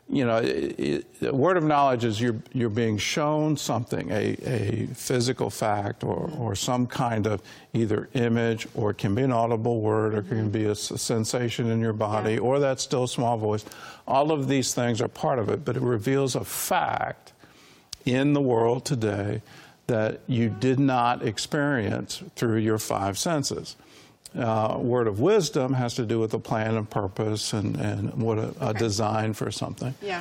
you know, a word of knowledge is you're being shown something, a physical fact or some kind of either image, or it can be an audible word, or it can be a sensation in your body, or that still small voice. All of these things are part of it, but it reveals a fact in the world today that you did not experience through your five senses. Word of wisdom has to do with a plan and purpose and what a design for something. Yeah.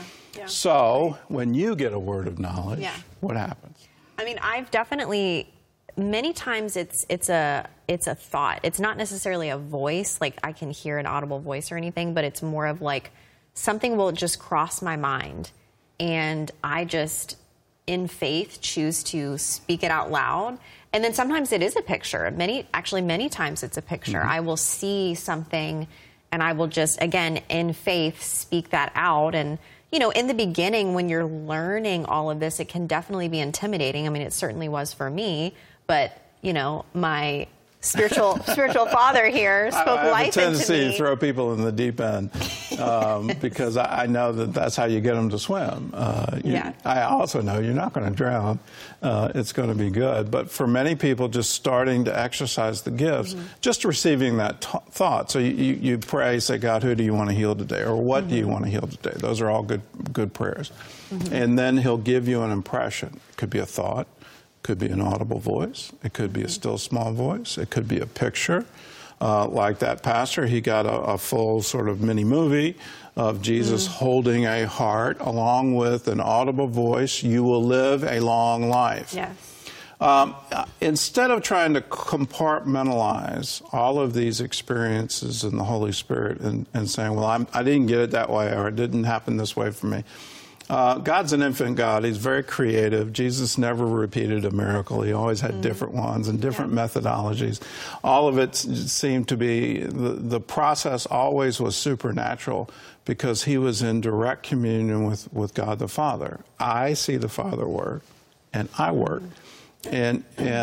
So when you get a word of knowledge, what happens? I mean, I've definitely, many times it's a thought. It's not necessarily a voice, like I can hear an audible voice or anything, but it's more of like something will just cross my mind, and I just, in faith, choose to speak it out loud. And then sometimes it is a picture. Many times it's a picture. I will see something and I will just, again, in faith, speak that out. And, you know, in the beginning, when you're learning all of this, it can definitely be intimidating. I mean, it certainly was for me. But, you know, my spiritual father here spoke life into me. I have a tendency to throw people in the deep end because I know that's how you get them to swim. I also know you're not going to drown. It's going to be good. But for many people, just starting to exercise the gifts, just receiving that thought. So you pray, say, God, who do you want to heal today? Or what do you want to heal today? Those are all good prayers. And then he'll give you an impression. It could be a thought. Could be an audible voice. It could be a still small voice. It could be a picture. Like that pastor, he got a full sort of mini movie of Jesus holding a heart along with an audible voice. You will live a long life. Yes. Instead of trying to compartmentalize all of these experiences in the Holy Spirit and saying, well, I didn't get it that way, or it didn't happen this way for me. God's an infinite God. He's very creative. Jesus never repeated a miracle. He always had different ones and different methodologies. All of it seemed to be, the process always was supernatural because he was in direct communion with God the Father. I see the Father work, and I work. And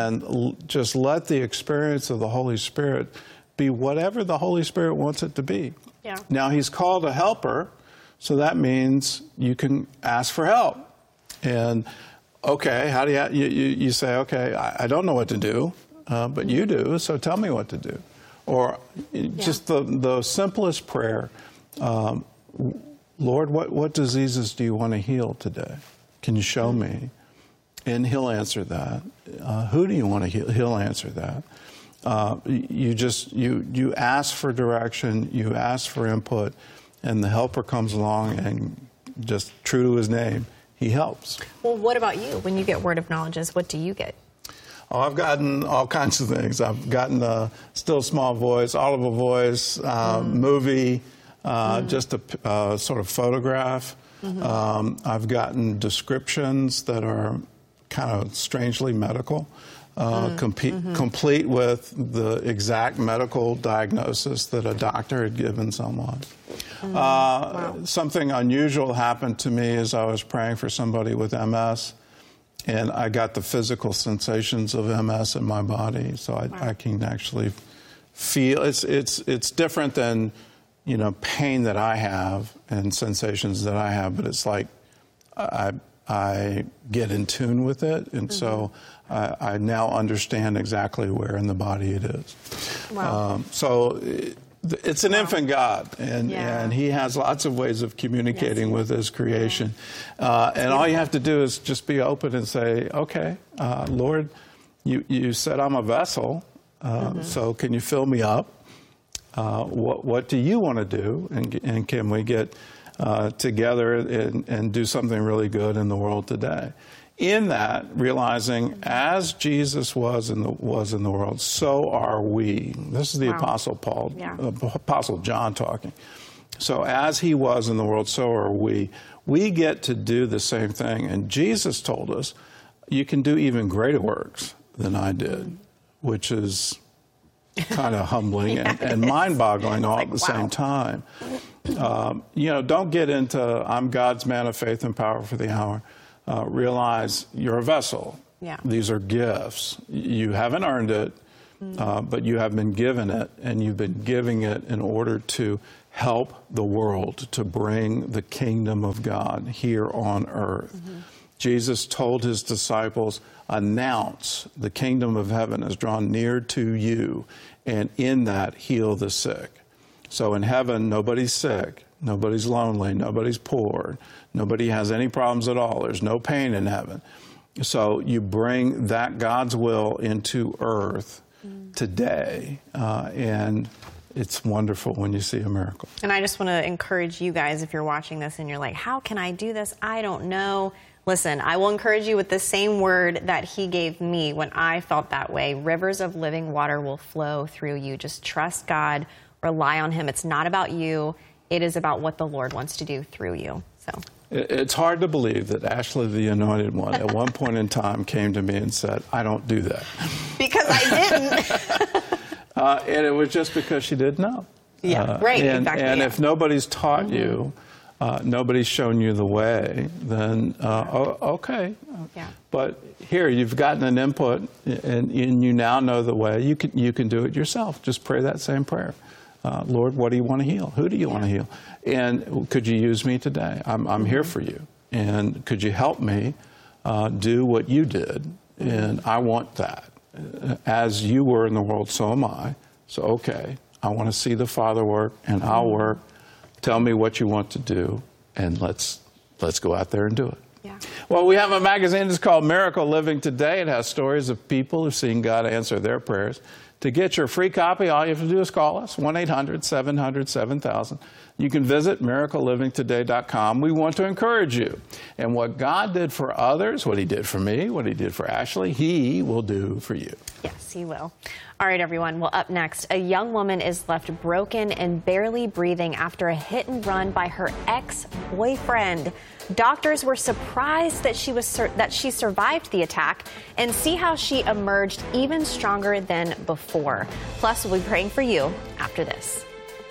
just let the experience of the Holy Spirit be whatever the Holy Spirit wants it to be. Yeah. Now, he's called a helper. So that means you can ask for help. And, okay, how do you say, okay, I don't know what to do, but you do, so tell me what to do. Or just the simplest prayer, Lord, what diseases do you want to heal today? Can you show me? And he'll answer that. Who do you want to heal? He'll answer that. You ask for direction, you ask for input, and the helper comes along and just true to his name, he helps. Well, what about you? When you get word of knowledges, what do you get? Oh, I've gotten all kinds of things. I've gotten a still small voice, audible voice, movie, just a sort of photograph. I've gotten descriptions that are kind of strangely medical. Complete with the exact medical diagnosis that a doctor had given someone. Something unusual happened to me as I was praying for somebody with MS, and I got the physical sensations of MS in my body, so I can actually feel. It's different than, you know, pain that I have and sensations that I have, but it's like I get in tune with it, and so I now understand exactly where in the body it is. So it's an infant God, and he has lots of ways of communicating with his creation. And all you have to do is just be open and say, okay, Lord, you said I'm a vessel, so can you fill me up? What do you want to do? And can we get together and do something really good in the world today? In that, realizing as Jesus was in the world, so are we. This is the Apostle Paul, Apostle John talking. So as he was in the world, so are we. We get to do the same thing. And Jesus told us, you can do even greater works than I did, which is kind of humbling and mind-boggling all at the same time. You know, don't get into, I'm God's man of faith and power for the hour. Realize you're a vessel. These are gifts. You haven't earned it, but you have been given it, and you've been giving it in order to help the world to bring the kingdom of God here on earth. Jesus told his disciples, announce the kingdom of heaven is drawn near to you, and in that heal the sick. So in heaven, nobody's sick, nobody's lonely, nobody's poor, nobody has any problems at all. There's no pain in heaven. So you bring that God's will into earth today, and it's wonderful when you see a miracle. And I just want to encourage you guys, if you're watching this and you're like, how can I do this? I don't know. Listen, I will encourage you with the same word that he gave me when I felt that way. Rivers of living water will flow through you. Just trust God, rely on him. It's not about you. It is about what the Lord wants to do through you. So it's hard to believe that Ashley, the Anointed One, at one point in time came to me and said, I don't do that. Because I didn't. And it was just because she didn't know. Yeah, right. Exactly. And if nobody's taught you, nobody's shown you the way, then okay. Yeah. But here, you've gotten an input, and you now know the way. You can do it yourself. Just pray that same prayer. Lord, what do you want to heal? Who do you want to heal? And could you use me today? I'm here for you. And could you help me do what you did? And I want that. As you were in the world, so am I. So, okay, I want to see the Father work, and I'll work. Tell me what you want to do, and let's go out there and do it. Yeah. Well, we have a magazine that's called Miracle Living Today. It has stories of people who've seen God answer their prayers. To get your free copy, all you have to do is call us, 1-800-700-7000. You can visit miraclelivingtoday.com. We want to encourage you. And what God did for others, what he did for me, what he did for Ashley, he will do for you. Yes, he will. All right, everyone. Well, up next, a young woman is left broken and barely breathing after a hit and run by her ex-boyfriend. Doctors were surprised that she survived the attack, and see how she emerged even stronger than before. Plus, we'll be praying for you after this.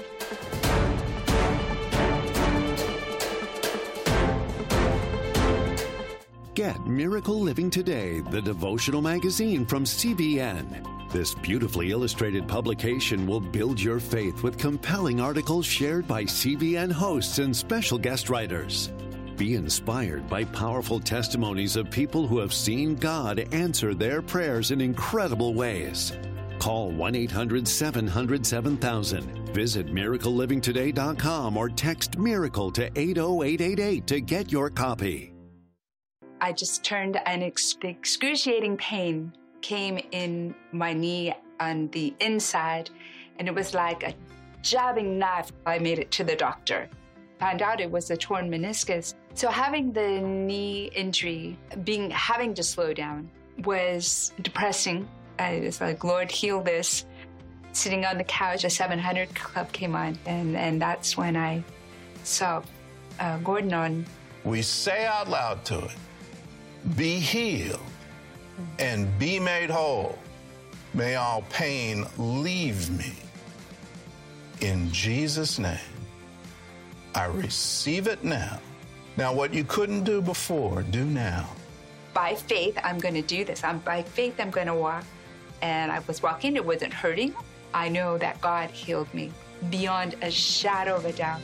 Get Miracle Living Today, the devotional magazine from CBN. This beautifully illustrated publication will build your faith with compelling articles shared by CBN hosts and special guest writers. Be inspired by powerful testimonies of people who have seen God answer their prayers in incredible ways. Call 1-800-700-7000. Visit miraclelivingtoday.com or text MIRACLE to 80888 to get your copy. I just turned, and excruciating pain came in my knee on the inside, and it was like a jabbing knife. I made it to the doctor. Found out it was a torn meniscus. So having the knee injury, having to slow down, was depressing. I was like, Lord, heal this. Sitting on the couch, a 700 Club came on, and that's when I saw Gordon on. We say out loud to it, be healed and be made whole. May all pain leave me. In Jesus' name, I receive it now. Now, what you couldn't do before, do now. By faith, I'm going to do this. By faith, I'm going to walk. And I was walking. It wasn't hurting. I know that God healed me beyond a shadow of a doubt.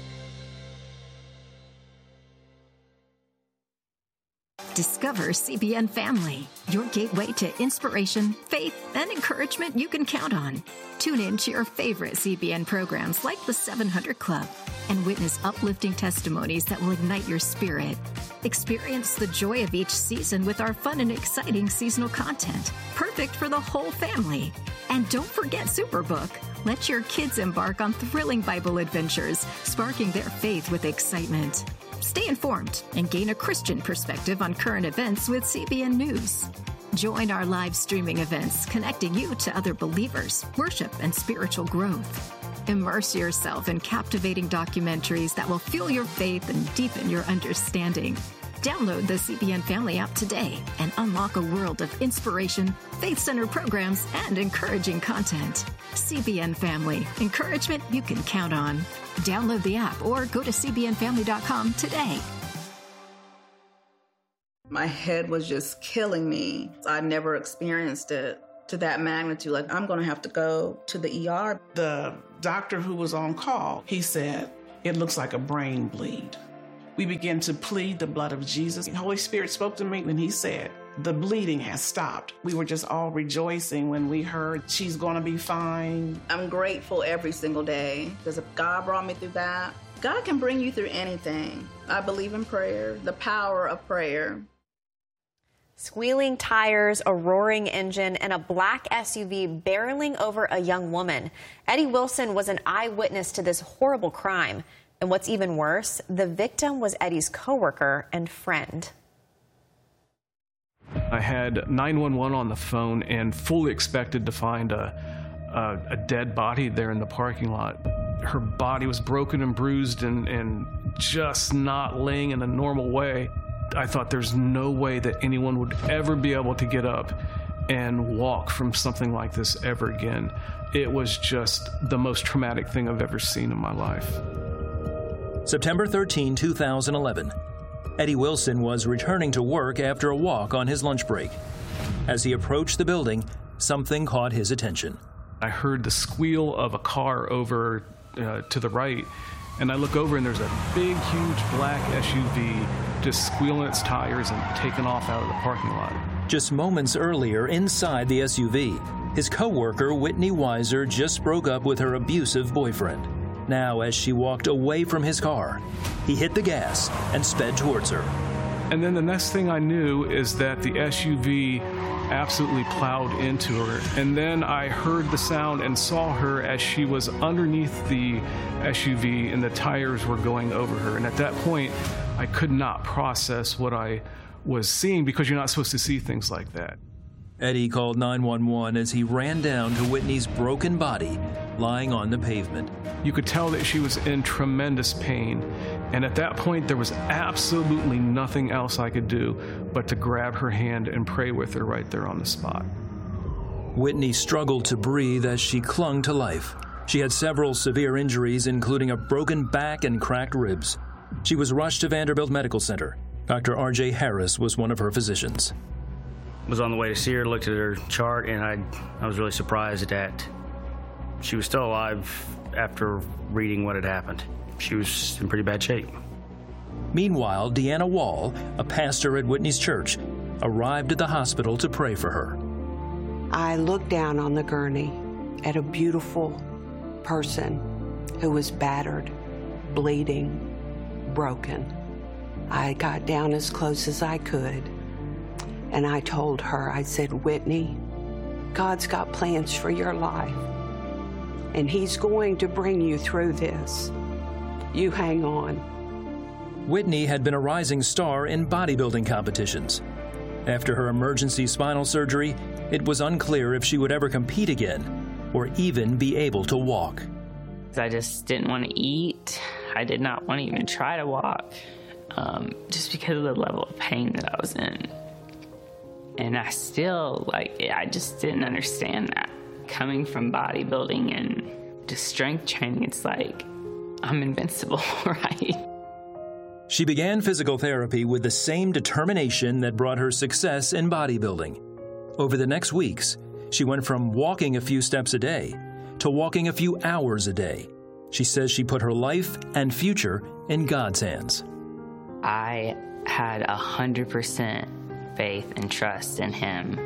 Discover CBN Family, your gateway to inspiration, faith, and encouragement you can count on. Tune in to your favorite CBN programs like the 700 Club and witness uplifting testimonies that will ignite your spirit. Experience the joy of each season with our fun and exciting seasonal content, perfect for the whole family. And don't forget Superbook. Let your kids embark on thrilling Bible adventures, sparking their faith with excitement. Stay informed and gain a Christian perspective on current events with CBN News. Join our live streaming events, connecting you to other believers, worship, and spiritual growth. Immerse yourself in captivating documentaries that will fuel your faith and deepen your understanding. Download the CBN Family app today and unlock a world of inspiration, faith-centered programs, and encouraging content. CBN Family, encouragement you can count on. Download the app or go to cbnfamily.com today. My head was just killing me. I never experienced it to that magnitude. Like, I'm going to have to go to the ER. The doctor who was on call, he said, it looks like a brain bleed. We began to plead the blood of Jesus. The Holy Spirit spoke to me and he said, the bleeding has stopped. We were just all rejoicing when we heard she's going to be fine. I'm grateful every single day because if God brought me through that, God can bring you through anything. I believe in prayer, the power of prayer. Squealing tires, a roaring engine, and a black SUV barreling over a young woman. Eddie Wilson was an eyewitness to this horrible crime. And what's even worse, the victim was Eddie's coworker and friend. I had 911 on the phone and fully expected to find a dead body there in the parking lot. Her body was broken and bruised and just not laying in a normal way. I thought there's no way that anyone would ever be able to get up and walk from something like this ever again. It was just the most traumatic thing I've ever seen in my life. September 13, 2011. Eddie Wilson was returning to work after a walk on his lunch break. As he approached the building, something caught his attention. I heard the squeal of a car over to the right, and I look over and there's a big, huge black SUV just squealing its tires and taking off out of the parking lot. Just moments earlier, inside the SUV, his coworker Whitney Weiser just broke up with her abusive boyfriend. Now, as she walked away from his car, he hit the gas and sped towards her. And then the next thing I knew is that the SUV absolutely plowed into her. And then I heard the sound and saw her as she was underneath the SUV and the tires were going over her. And at that point, I could not process what I was seeing because you're not supposed to see things like that. Eddie called 911 as he ran down to Whitney's broken body lying on the pavement. You could tell that she was in tremendous pain. And at that point, there was absolutely nothing else I could do but to grab her hand and pray with her right there on the spot. Whitney struggled to breathe as she clung to life. She had several severe injuries, including a broken back and cracked ribs. She was rushed to Vanderbilt Medical Center. Dr. R.J. Harris was one of her physicians. Was on the way to see her, looked at her chart, and I was really surprised that she was still alive after reading what had happened. She was in pretty bad shape. Meanwhile, Deanna Wall, a pastor at Whitney's church, arrived at the hospital to pray for her. I looked down on the gurney at a beautiful person who was battered, bleeding, broken. I got down as close as I could, and I told her, I said, Whitney, God's got plans for your life, and He's going to bring you through this. You hang on. Whitney had been a rising star in bodybuilding competitions. After her emergency spinal surgery, it was unclear if she would ever compete again or even be able to walk. I just didn't want to eat. I did not want to even try to walk, just because of the level of pain that I was in. And I still, I just didn't understand that. Coming from bodybuilding and just strength training, it's like, I'm invincible, right? She began physical therapy with the same determination that brought her success in bodybuilding. Over the next weeks, she went from walking a few steps a day to walking a few hours a day. She says she put her life and future in God's hands. I had 100% faith and trust in Him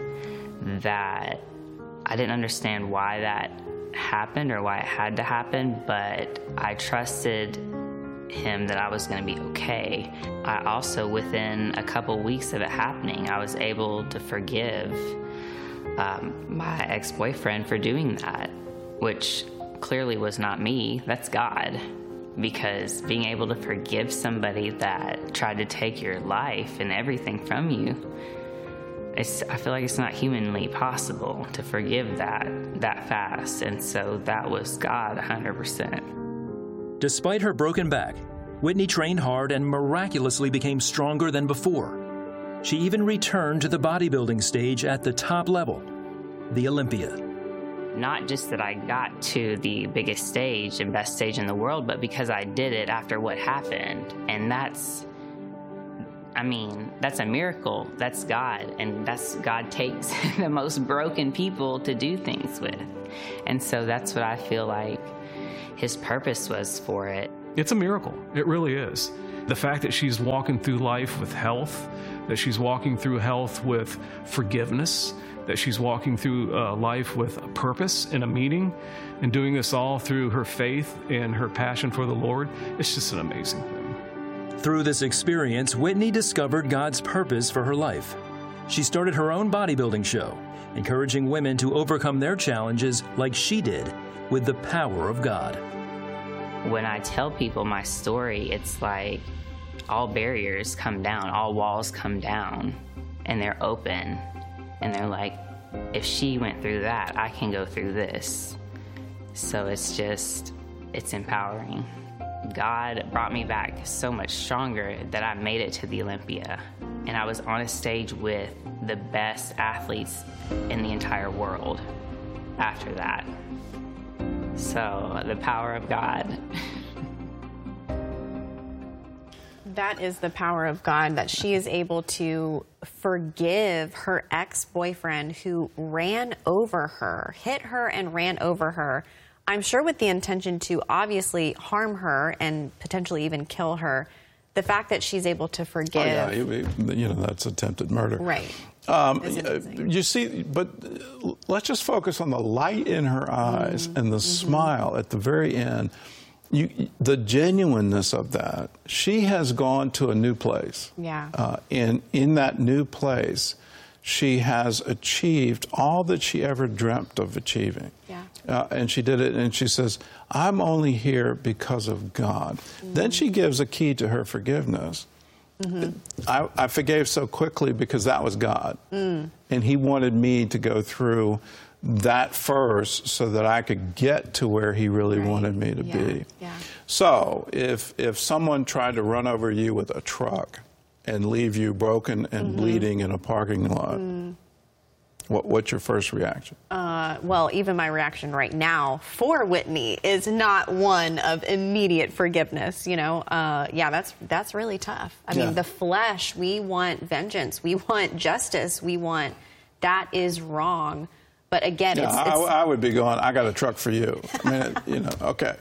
that I didn't understand why that happened or why it had to happen, but I trusted Him that I was going to be okay. I also, within a couple weeks of it happening, I was able to forgive my ex-boyfriend for doing that, which clearly was not me, that's God. Because being able to forgive somebody that tried to take your life and everything from you, I feel like it's not humanly possible to forgive that fast. And so that was God 100%. Despite her broken back, Whitney trained hard and miraculously became stronger than before. She even returned to the bodybuilding stage at the top level, the Olympia. Not just that I got to the biggest stage and best stage in the world, but because I did it after what happened. And I mean, that's a miracle. That's God. And that's God takes the most broken people to do things with. And so that's what I feel like his purpose was for it. It's a miracle. It really is. The fact that she's walking through life with health, that she's walking through health with forgiveness, that she's walking through life with a purpose and a meaning, and doing this all through her faith and her passion for the Lord, it's just an amazing thing. Through this experience, Whitney discovered God's purpose for her life. She started her own bodybuilding show, encouraging women to overcome their challenges like she did with the power of God. When I tell people my story, it's like all barriers come down, all walls come down, and they're open. And they're like, if she went through that, I can go through this. So it's empowering. God brought me back so much stronger that I made it to the Olympia. And I was on a stage with the best athletes in the entire world after that. So the power of God. That is the power of God, that she is able to forgive her ex-boyfriend who ran over her, hit her and ran over her. I'm sure with the intention to obviously harm her and potentially even kill her. The fact that she's able to forgive. Oh, yeah, that's attempted murder. Right. You see, but let's just focus on the light in her eyes and the smile at the very end. The genuineness of that. She has gone to a new place. Yeah. And in that new place, she has achieved all that she ever dreamt of achieving. Yeah. And she did it, and she says, I'm only here because of God. Then she gives a key to her forgiveness. I forgave so quickly because that was God. And he wanted me to go through that first so that I could get to where he really wanted me to be. Yeah. So if someone tried to run over you with a truck and leave you broken and bleeding in a parking lot, what's your first reaction? Well, even my reaction right now for Whitney is not one of immediate forgiveness. You know, that's really tough. I mean, the flesh, we want vengeance, we want justice, we want that is wrong. But again, I would be going, I got a truck for you. I mean, okay.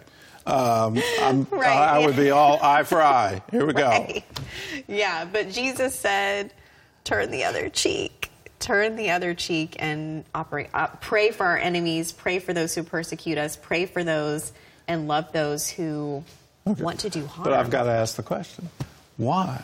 I would be all eye for eye. Here we go. Yeah, but Jesus said, turn the other cheek. Turn the other cheek and pray for our enemies, pray for those who persecute us, pray for those and love those who want to do harm. But I've got to ask the question, why?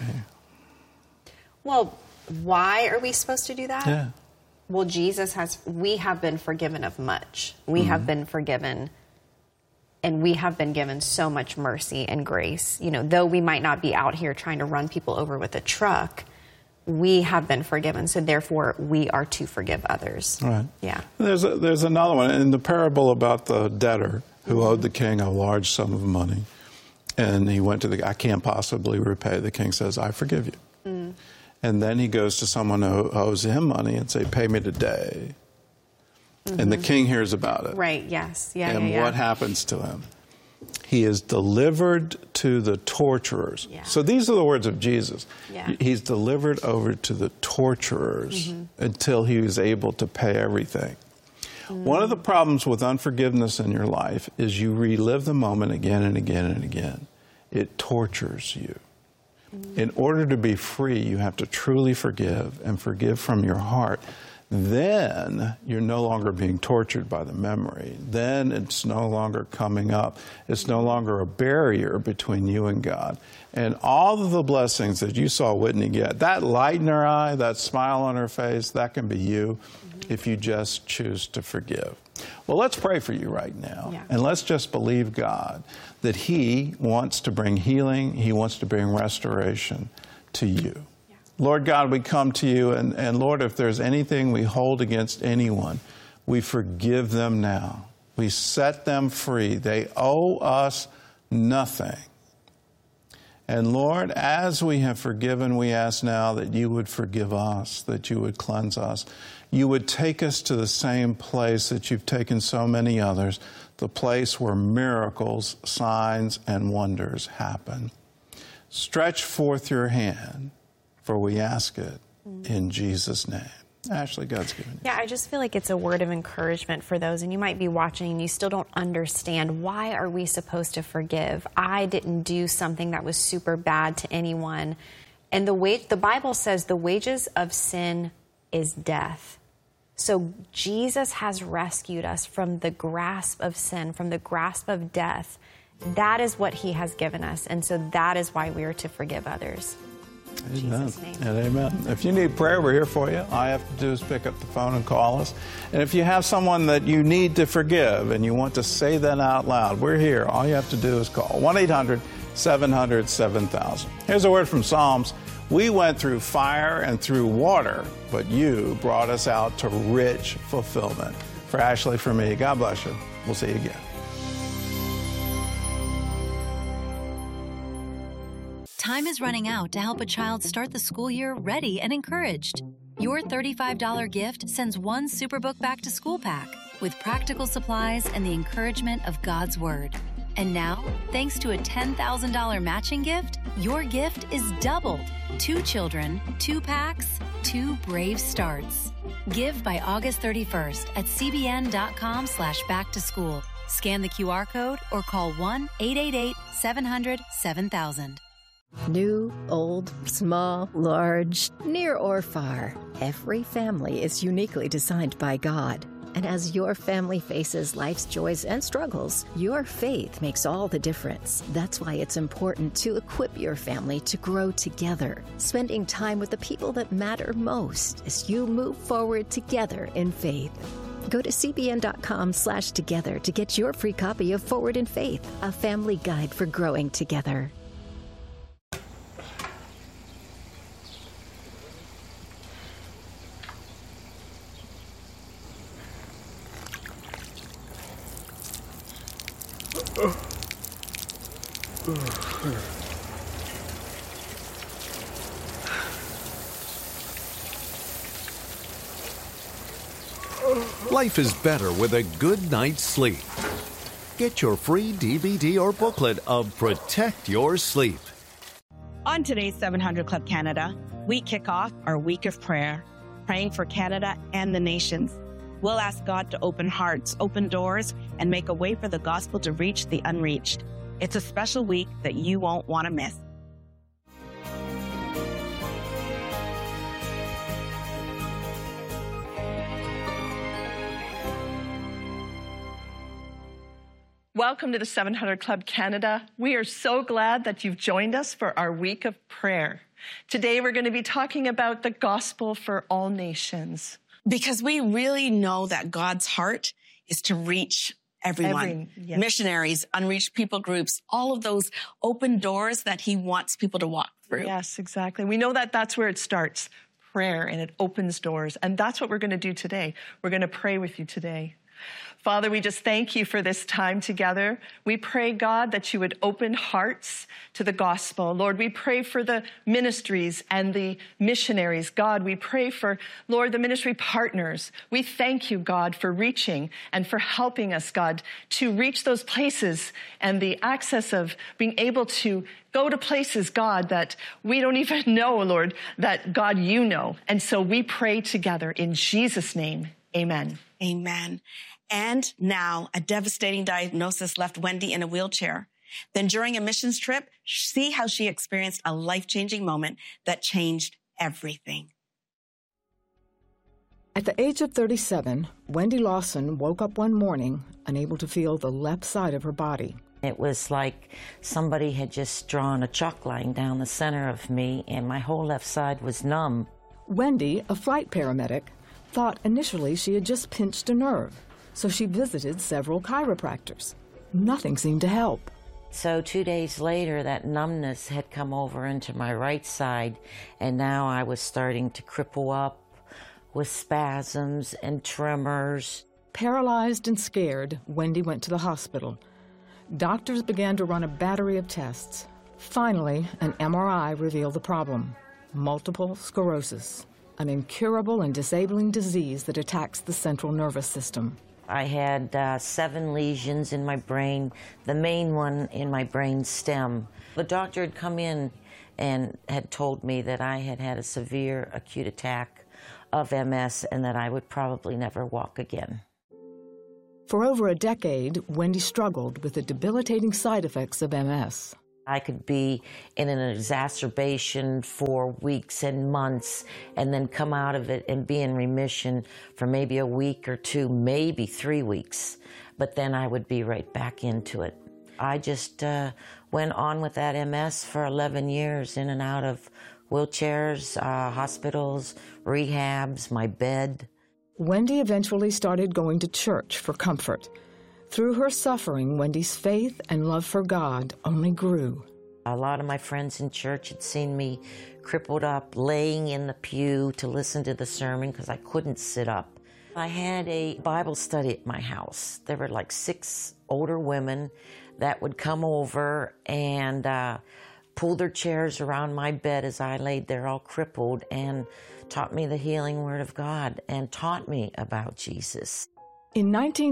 Well, why are we supposed to do that? Yeah. Well, we have been forgiven of much. We have been forgiven, and we have been given so much mercy and grace. You know, though we might not be out here trying to run people over with a truck, we have been forgiven, so therefore we are to forgive others. Right. Yeah. There's another one in the parable about the debtor who owed the king a large sum of money, and he went to the I can't possibly repay. The king says, I forgive you. And then he goes to someone who owes him money and say, pay me today. And the king hears about it. Right, yes. Yeah, and what happens to him? He is delivered to the torturers. Yeah. So these are the words of Jesus. Yeah. He's delivered over to the torturers until he was able to pay everything. One of the problems with unforgiveness in your life is you relive the moment again and again and again. It tortures you. In order to be free, you have to truly forgive and forgive from your heart. Then you're no longer being tortured by the memory. Then it's no longer coming up. It's no longer a barrier between you and God. And all of the blessings that you saw Whitney get, that light in her eye, that smile on her face, that can be you if you just choose to forgive. Well, let's pray for you right now. Yeah. And let's just believe God that he wants to bring healing. He wants to bring restoration to you. Yeah. Lord God, we come to you, and Lord, if there's anything we hold against anyone, we forgive them now. We set them free. They owe us nothing. And Lord, as we have forgiven, we ask now that you would forgive us, that you would cleanse us. You would take us to the same place that you've taken so many others, the place where miracles, signs, and wonders happen. Stretch forth your hand for we ask it in Jesus' name. Ashley, God's given you. Yeah, I just feel like it's a word of encouragement for those, and you might be watching and you still don't understand, why are we supposed to forgive? I didn't do something that was super bad to anyone. And the Bible says the wages of sin is death. So Jesus has rescued us from the grasp of sin, from the grasp of death. That is what he has given us, and so that is why we are to forgive others. Amen. And amen. If you need prayer, we're here for you. All you have to do is pick up the phone and call us. And if you have someone that you need to forgive and you want to say that out loud, we're here. All you have to do is call 1-800-700-7000. Here's a word from Psalms. We went through fire and through water, but you brought us out to rich fulfillment. For Ashley, for me, God bless you. We'll see you again. Time is running out to help a child start the school year ready and encouraged. Your $35 gift sends one Superbook Back to School pack with practical supplies and the encouragement of God's Word. And now, thanks to a $10,000 matching gift, your gift is doubled. 2 children, 2 packs, 2 brave starts. Give by August 31st at cbn.com/backtoschool. Scan the QR code or call 1-888-700-7000. New, old, small, large, near or far, every family is uniquely designed by God. And as your family faces life's joys and struggles, your faith makes all the difference. That's why it's important to equip your family to grow together, spending time with the people that matter most as you move forward together in faith. Go to cbn.com/together to get your free copy of Forward in Faith, a family guide for growing together. Life is better with a good night's sleep. Get your free DVD or booklet of Protect Your Sleep. On today's 700 Club Canada, we kick off our week of prayer, praying for Canada and the nations. We'll ask God to open hearts, open doors, and make a way for the gospel to reach the unreached. It's a special week that you won't want to miss. Welcome to the 700 Club Canada. We are so glad that you've joined us for our week of prayer. Today we're going to be talking about the gospel for all nations. Because we really know that God's heart is to reach everyone. Yes. Missionaries, unreached people groups, all of those open doors that he wants people to walk through. Yes, exactly. We know that that's where it starts, prayer, and it opens doors. And that's what we're going to do today. We're going to pray with you today. Father, we just thank you for this time together. We pray, God, that you would open hearts to the gospel. Lord, we pray for the ministries and the missionaries. God, we pray for, Lord, the ministry partners. We thank you, God, for reaching and for helping us, God, to reach those places and the access of being able to go to places, God, that we don't even know, Lord, that, God, you know. And so we pray together in Jesus' name. Amen. Amen. And now a devastating diagnosis left Wendy in a wheelchair. Then during a missions trip, see how she experienced a life-changing moment that changed everything. At the age of 37, Wendy Lawson woke up one morning unable to feel the left side of her body. It was like somebody had just drawn a chalk line down the center of me, and my whole left side was numb. Wendy, a flight paramedic, thought initially she had just pinched a nerve, so she visited several chiropractors. Nothing seemed to help. So 2 days later, that numbness had come over into my right side, and now I was starting to cripple up with spasms and tremors. Paralyzed and scared, Wendy went to the hospital. Doctors began to run a battery of tests. Finally, an MRI revealed the problem: multiple sclerosis, an incurable and disabling disease that attacks the central nervous system. I had 7 lesions in my brain, the main one in my brain stem. The doctor had come in and had told me that I had had a severe acute attack of MS and that I would probably never walk again. For over a decade, Wendy struggled with the debilitating side effects of MS. I could be in an exacerbation for weeks and months and then come out of it and be in remission for maybe a week or two, maybe 3 weeks. But then I would be right back into it. I just went on with that MS for 11 years, in and out of wheelchairs, hospitals, rehabs, my bed. Wendy eventually started going to church for comfort. Through her suffering, Wendy's faith and love for God only grew. A lot of my friends in church had seen me crippled up, laying in the pew to listen to the sermon because I couldn't sit up. I had a Bible study at my house. There were like 6 older women that would come over and pull their chairs around my bed as I laid there all crippled and taught me the healing word of God and taught me about Jesus. In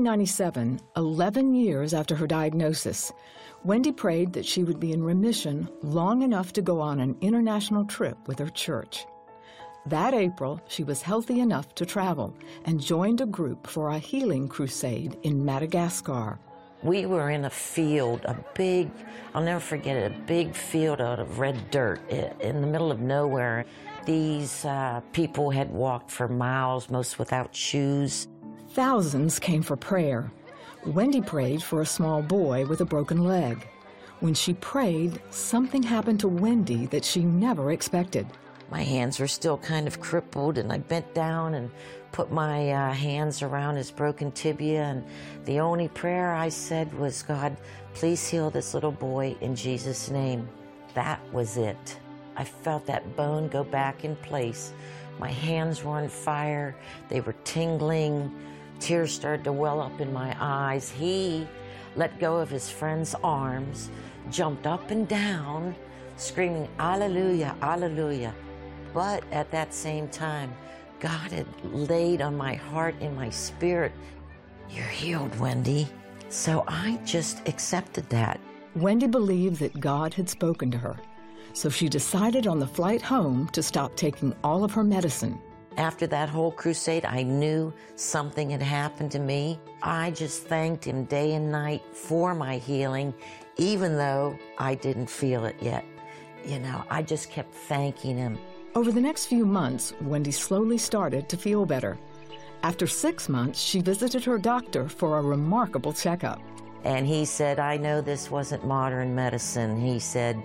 1997, 11 years after her diagnosis, Wendy prayed that she would be in remission long enough to go on an international trip with her church. That April, she was healthy enough to travel and joined a group for a healing crusade in Madagascar. We were in a field, I'll never forget it, a big field out of red dirt in the middle of nowhere. These people had walked for miles, most without shoes. Thousands came for prayer. Wendy prayed for a small boy with a broken leg. When she prayed, something happened to Wendy that she never expected. My hands were still kind of crippled, and I bent down and put my hands around his broken tibia, and the only prayer I said was, God, please heal this little boy in Jesus' name. That was it. I felt that bone go back in place. My hands were on fire. They were tingling. Tears started to well up in my eyes. He let go of his friend's arms, jumped up and down, screaming, Alleluia, Alleluia. But at that same time, God had laid on my heart and my spirit, you're healed, Wendy. So I just accepted that. Wendy believed that God had spoken to her. So she decided on the flight home to stop taking all of her medicine. After that whole crusade, I knew something had happened to me. I just thanked him day and night for my healing, even though I didn't feel it yet. You know, I just kept thanking him. Over the next few months, Wendy slowly started to feel better. After 6 months, she visited her doctor for a remarkable checkup. And he said, I know this wasn't modern medicine. He said,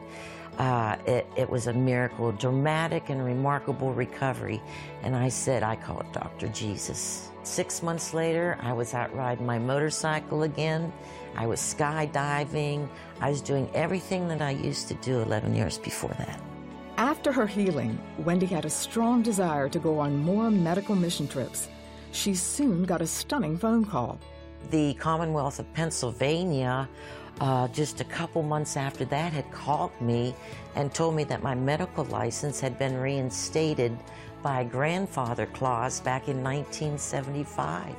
it was a miracle, dramatic and remarkable recovery. And I said, I call it Dr. Jesus. 6 months later, I was out riding my motorcycle again. I was skydiving. I was doing everything that I used to do 11 years before that. After her healing, Wendy had a strong desire to go on more medical mission trips. She soon got a stunning phone call. The Commonwealth of Pennsylvania, just a couple months after that, had called me and told me that my medical license had been reinstated by a grandfather clause back in 1975.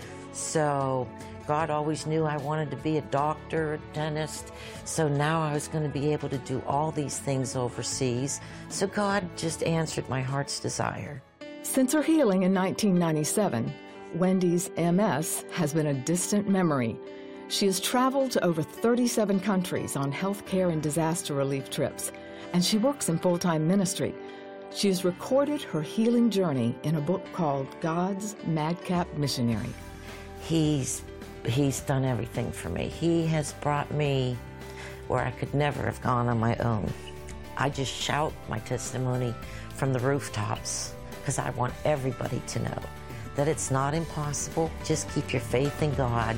So God always knew I wanted to be a doctor, a dentist, so now I was going to be able to do all these things overseas. So God just answered my heart's desire. Since her healing in 1997, Wendy's MS has been a distant memory. She has traveled to over 37 countries on health care and disaster relief trips, and she works in full-time ministry. She has recorded her healing journey in a book called God's Madcap Missionary. He's done everything for me. He has brought me where I could never have gone on my own. I just shout my testimony from the rooftops because I want everybody to know that it's not impossible. Just keep your faith in God.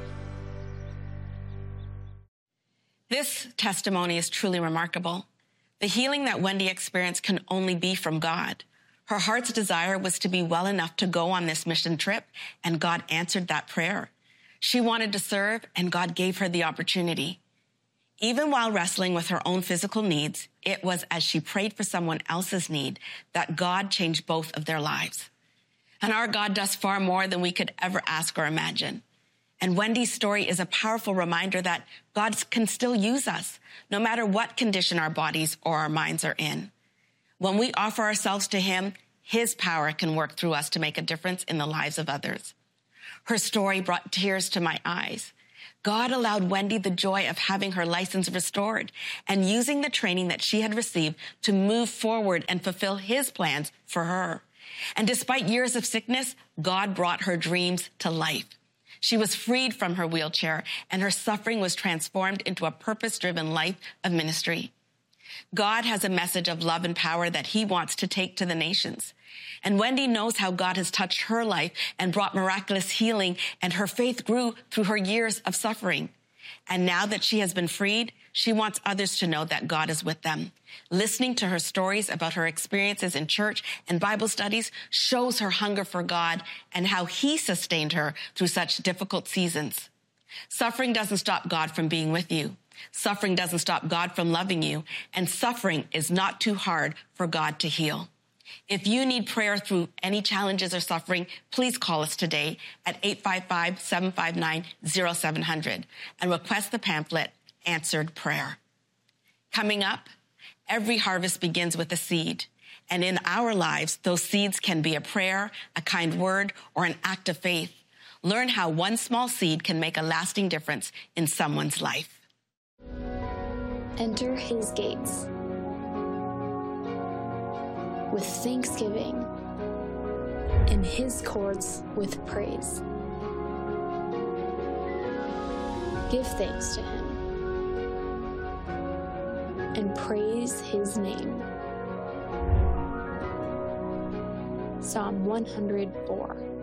This testimony is truly remarkable. The healing that Wendy experienced can only be from God. Her heart's desire was to be well enough to go on this mission trip, and God answered that prayer. She wanted to serve, and God gave her the opportunity. Even while wrestling with her own physical needs, it was as she prayed for someone else's need that God changed both of their lives. And our God does far more than we could ever ask or imagine. And Wendy's story is a powerful reminder that God can still use us, no matter what condition our bodies or our minds are in. When we offer ourselves to Him, His power can work through us to make a difference in the lives of others. Her story brought tears to my eyes. God allowed Wendy the joy of having her license restored and using the training that she had received to move forward and fulfill His plans for her. And despite years of sickness, God brought her dreams to life. She was freed from her wheelchair, and her suffering was transformed into a purpose-driven life of ministry. God has a message of love and power that He wants to take to the nations. And Wendy knows how God has touched her life and brought miraculous healing, and her faith grew through her years of suffering. And now that she has been freed, she wants others to know that God is with them. Listening to her stories about her experiences in church and Bible studies shows her hunger for God and how He sustained her through such difficult seasons. Suffering doesn't stop God from being with you. Suffering doesn't stop God from loving you. And suffering is not too hard for God to heal. If you need prayer through any challenges or suffering, please call us today at 855-759-0700 and request the pamphlet, Answered Prayer. Coming up, every harvest begins with a seed. And in our lives, those seeds can be a prayer, a kind word, or an act of faith. Learn how one small seed can make a lasting difference in someone's life. Enter His gates with thanksgiving, in His courts with praise. Give thanks to Him and praise His name. Psalm 104.